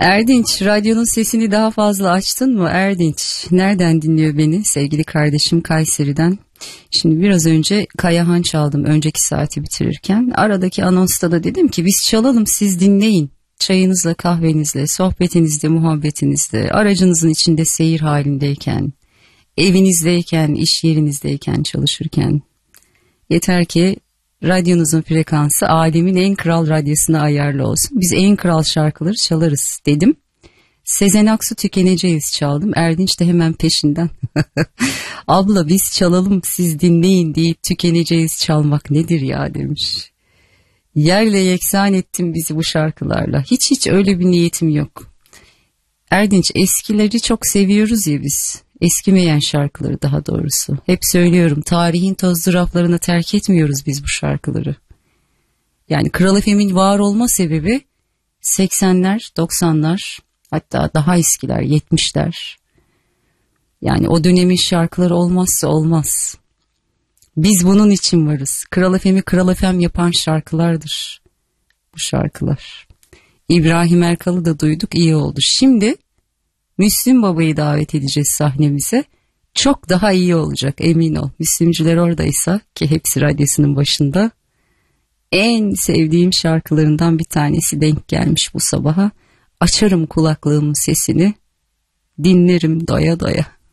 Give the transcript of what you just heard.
Erdinç, radyonun sesini daha fazla açtın mı Erdinç? Nereden dinliyor beni? Sevgili kardeşim Kayseri'den. Şimdi biraz önce Kayahan çaldım önceki saati bitirirken. Aradaki anonsta da dedim ki biz çalalım siz dinleyin. Çayınızla, kahvenizle, sohbetinizle, muhabbetinizle, aracınızın içinde seyir halindeyken, evinizdeyken, iş yerinizdeyken, çalışırken. Yeter ki radyonuzun frekansı alemin en kral radyosuna ayarlı olsun. Biz en kral şarkıları çalarız dedim. Sezen Aksu Tükeneceğiz çaldım. Erdinç de hemen peşinden. Abla biz çalalım siz dinleyin deyip tükeneceğiz çalmak nedir ya demiş. Yerle yeksan ettin bizi bu şarkılarla. Hiç öyle bir niyetim yok. Erdinç eskileri çok seviyoruz ya biz. Eskimeyen şarkıları daha doğrusu. Hep söylüyorum tarihin tozlu raflarına terk etmiyoruz biz bu şarkıları. Yani Kral FM'in var olma sebebi 80'ler, 90'lar hatta daha eskiler 70'ler. Yani o dönemin şarkıları olmazsa olmaz. Biz bunun için varız. Kral FM'i Kral FM yapan şarkılardır bu şarkılar. İbrahim Erkal'ı da duyduk iyi oldu. Şimdi Müslüm Baba'yı davet edeceğiz sahnemize. Çok daha iyi olacak emin ol. Müslümcüler oradaysa ki hepsi radyosunun başında. En sevdiğim şarkılarından bir tanesi denk gelmiş bu sabaha. Açarım kulaklığımın sesini. Dinlerim doya doya.